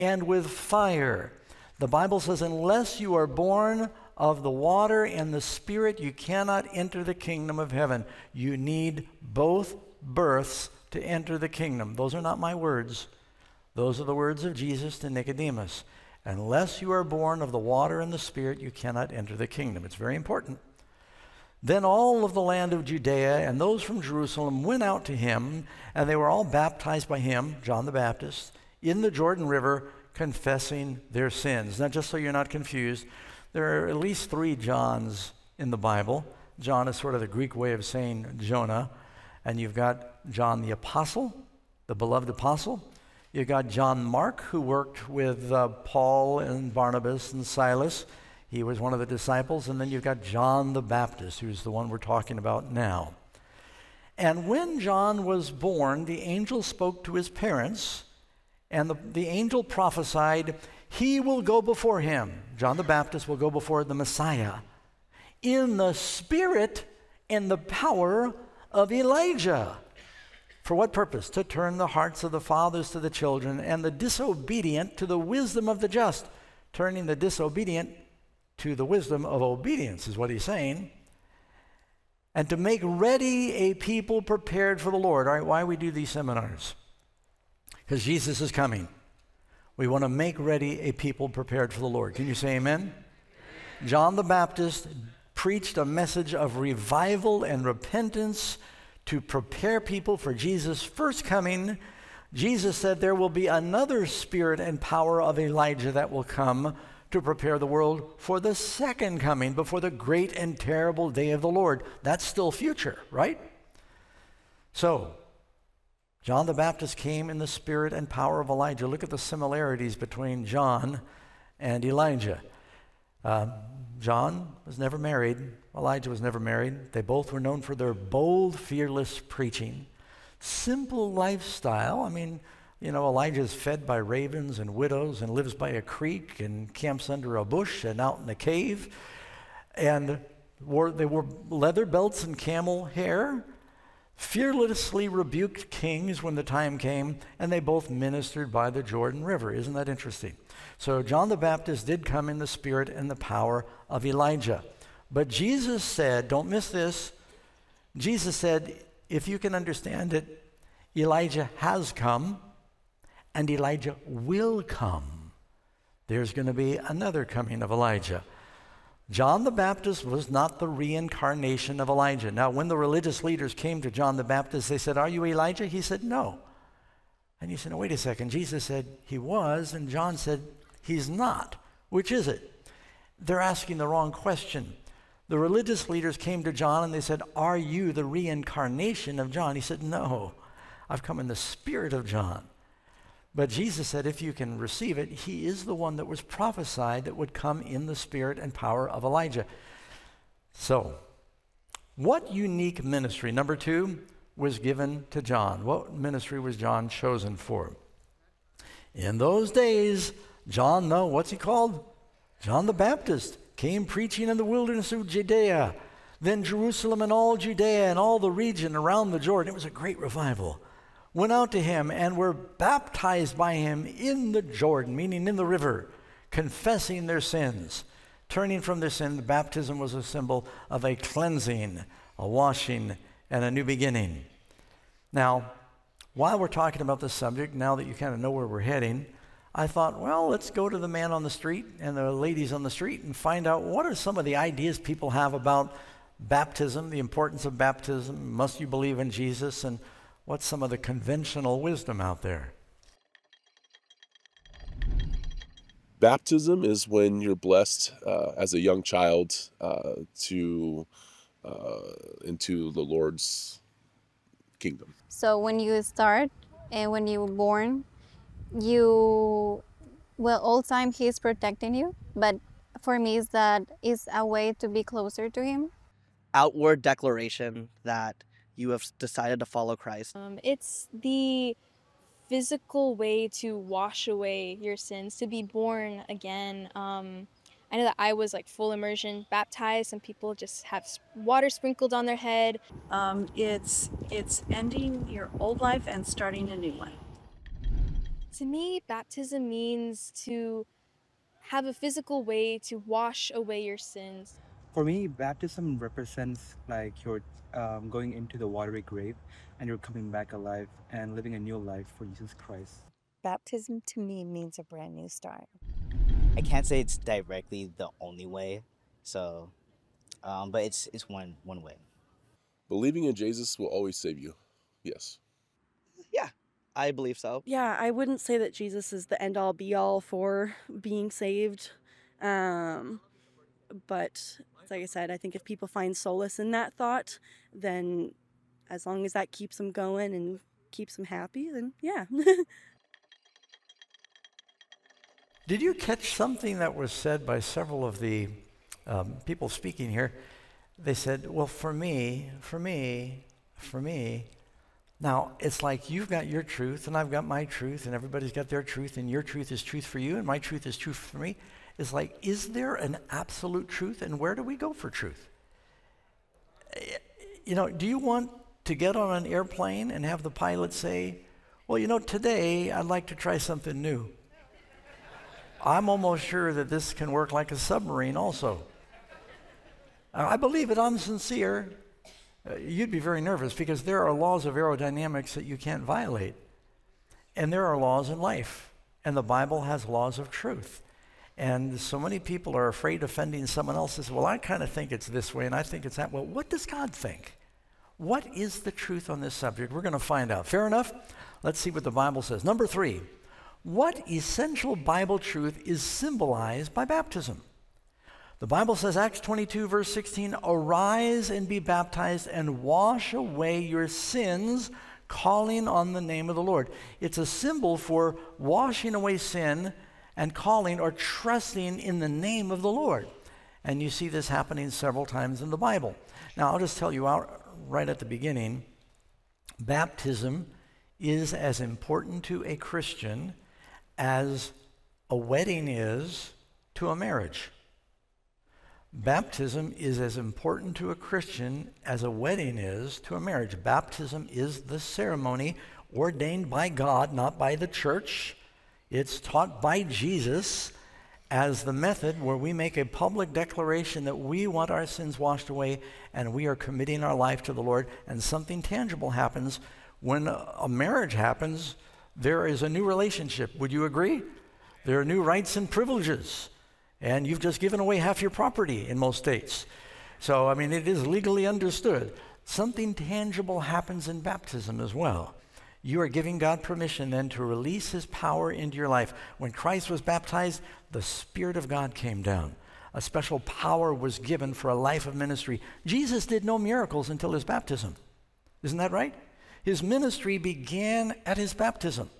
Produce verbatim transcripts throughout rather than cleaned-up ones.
and with fire. The Bible says, unless you are born of the water and the Spirit, you cannot enter the kingdom of heaven. You need both births to enter the kingdom. Those are not my words. Those are the words of Jesus to Nicodemus. Unless you are born of the water and the Spirit, you cannot enter the kingdom. It's very important. Then all of the land of Judea and those from Jerusalem went out to him, and they were all baptized by him, John the Baptist, in the Jordan River, confessing their sins. Now, just so you're not confused, there are at least three Johns in the Bible. John is sort of the Greek way of saying Jonah. And you've got John the Apostle, the beloved apostle. You've got John Mark, who worked with uh, Paul and Barnabas and Silas. He was one of the disciples. And then you've got John the Baptist, who's the one we're talking about now. And when John was born, the angel spoke to his parents, and the, the angel prophesied, he will go before him. John the Baptist will go before the Messiah in the spirit and the power of Elijah. For what purpose? To turn the hearts of the fathers to the children and the disobedient to the wisdom of the just. Turning the disobedient to the wisdom of obedience is what he's saying. And to make ready a people prepared for the Lord. All right, why we do these seminars? Because Jesus is coming. We want to make ready a people prepared for the Lord. Can you say amen? John the Baptist preached a message of revival and repentance to prepare people for Jesus' first coming. Jesus said there will be another spirit and power of Elijah that will come to prepare the world for the second coming, before the great and terrible day of the Lord. That's still future, right? So, John the Baptist came in the spirit and power of Elijah. Look at the similarities between John and Elijah. Uh, John was never married. Elijah was never married. They both were known for their bold, fearless preaching. Simple lifestyle. I mean, you know, Elijah is fed by ravens and widows and lives by a creek and camps under a bush and out in a cave. And wore, they wore leather belts and camel hair, fearlessly rebuked kings when the time came, and they both ministered by the Jordan River. Isn't that interesting? So John the Baptist did come in the spirit and the power of Elijah. But Jesus said, don't miss this, Jesus said, if you can understand it, Elijah has come, and Elijah will come. There's going to be another coming of Elijah. John the Baptist was not the reincarnation of Elijah. Now, when the religious leaders came to John the Baptist, they said, are you Elijah? He said, no. And you said, no, wait a second. Jesus said he was, and John said he's not. Which is it? They're asking the wrong question. The religious leaders came to John and they said, are you the reincarnation of John? He said, no, I've come in the spirit of John. But Jesus said, if you can receive it, he is the one that was prophesied that would come in the spirit and power of Elijah. So, what unique ministry, number two, was given to John? What ministry was John chosen for? In those days, John, no, what's he called? John the Baptist came preaching in the wilderness of Judea, then Jerusalem and all Judea and all the region around the Jordan. It was a great revival. Went out to him and were baptized by him in the Jordan, meaning in the river, confessing their sins. Turning from their sin, the baptism was a symbol of a cleansing, a washing, and a new beginning. Now, while we're talking about this subject, now that you kind of know where we're heading, I thought, well, let's go to the man on the street and the ladies on the street and find out what are some of the ideas people have about baptism, the importance of baptism, must you believe in Jesus, and what's some of the conventional wisdom out there? Baptism is when you're blessed uh, as a young child uh, to uh, into the Lord's kingdom. So when you start and when you were born, you, well, all time He's protecting you, but for me is that is a way to be closer to Him. Outward declaration that you have decided to follow Christ. Um, it's the physical way to wash away your sins, to be born again. Um, I know that I was like full immersion baptized. Some people just have water sprinkled on their head. Um, it's it's ending your old life and starting a new one. To me, baptism means to have a physical way to wash away your sins. For me, baptism represents like you're um, going into the watery grave and you're coming back alive and living a new life for Jesus Christ. Baptism to me means a brand new start. I can't say it's directly the only way, so, um, but it's it's one one way. Believing in Jesus will always save you. Yes. Yeah, I believe so. Yeah, I wouldn't say that Jesus is the end all be all for being saved. Um, but like I said, I think if people find solace in that thought, then as long as that keeps them going and keeps them happy, then yeah. Did you catch something that was said by several of the um, people speaking here? They said, well, for me, for me, for me. Now, it's like you've got your truth and I've got my truth and everybody's got their truth and your truth is truth for you and my truth is truth for me. It's like, is there an absolute truth and where do we go for truth? You know, do you want to get on an airplane and have the pilot say, well, you know, today I'd like to try something new. I'm almost sure that this can work like a submarine also. I believe it, I'm sincere. Uh, you'd be very nervous because there are laws of aerodynamics that you can't violate. And there are laws in life. And the Bible has laws of truth. And so many people are afraid of offending someone else. Says, well, I kind of think it's this way and I think it's that. Well, what does God think? What is the truth on this subject? We're going to find out. Fair enough? Let's see what the Bible says. Number three, what essential Bible truth is symbolized by baptism? The Bible says, Acts twenty-two, verse sixteen, arise and be baptized and wash away your sins, calling on the name of the Lord. It's a symbol for washing away sin and calling or trusting in the name of the Lord. And you see this happening several times in the Bible. Now, I'll just tell you out right at the beginning, baptism is as important to a Christian as a wedding is to a marriage. Baptism is as important to a Christian as a wedding is to a marriage. Baptism is the ceremony ordained by God, not by the church. It's taught by Jesus as the method where we make a public declaration that we want our sins washed away and we are committing our life to the Lord, and something tangible happens. When a marriage happens, there is a new relationship. Would you agree? There are new rights and privileges. And you've just given away half your property in most states. So, I mean, it is legally understood. Something tangible happens in baptism as well. You are giving God permission then to release his power into your life. When Christ was baptized, the Spirit of God came down. A special power was given for a life of ministry. Jesus did no miracles until his baptism. Isn't that right? His ministry began at his baptism.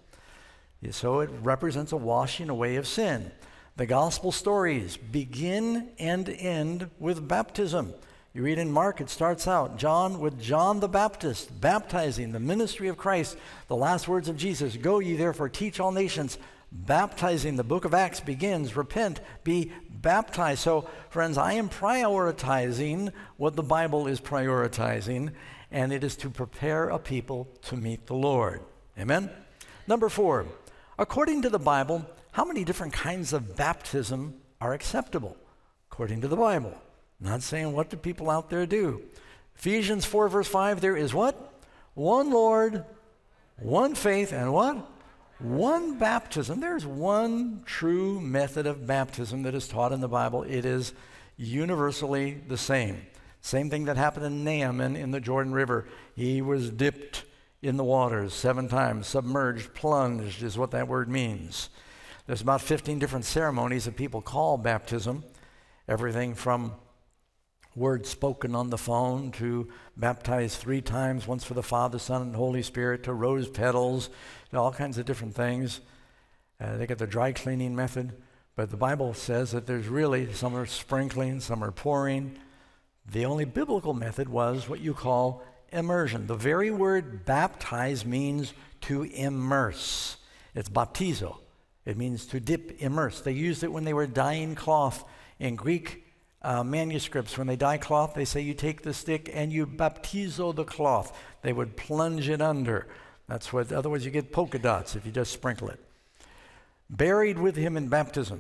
So it represents a washing away of sin. The gospel stories begin and end with baptism. You read in Mark, it starts out, John with John the Baptist, baptizing, the ministry of Christ. The last words of Jesus, go ye therefore teach all nations, baptizing. The book of Acts begins, repent, be baptized. So, friends, I am prioritizing what the Bible is prioritizing, and it is to prepare a people to meet the Lord. Amen? Number four, according to the Bible, how many different kinds of baptism are acceptable? According to the Bible. Not saying what do people out there do. Ephesians four, verse five, there is what? One Lord, one faith, and what? One baptism. There's one true method of baptism that is taught in the Bible. It is universally the same. Same thing that happened in Naaman in the Jordan River. He was dipped in the waters seven times, submerged, plunged is what that word means. There's about fifteen different ceremonies that people call baptism. Everything from words spoken on the phone to baptized three times, once for the Father, Son, and Holy Spirit, to rose petals, to all kinds of different things. Uh, they got the dry cleaning method, but the Bible says that there's really, some are sprinkling, some are pouring. The only biblical method was what you call immersion. The very word baptize means to immerse. It's baptizo. It means to dip, immerse. They used it when they were dyeing cloth. In Greek uh, manuscripts, when they dye cloth, they say you take the stick and you baptizo the cloth. They would plunge it under. That's what, otherwise you get polka dots if you just sprinkle it. buried with him in baptism.